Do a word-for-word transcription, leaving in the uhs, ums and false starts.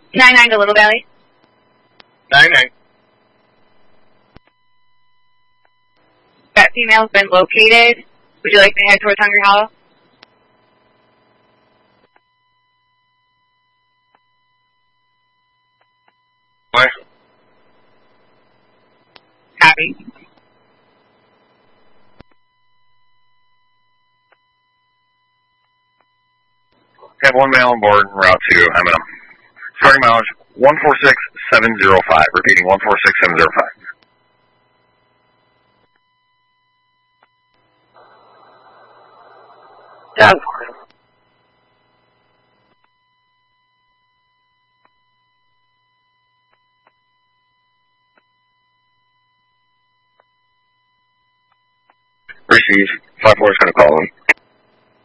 nine nine to Little Valley. nine nine. That female's been located. Would you like to head towards Hungry Hollow? Where? Copy. Have one male on board, route two, M and M. Starting mileage, one four six seven zero five. Repeating, one four six seven zero five. Done. Receive. five four is going to call him.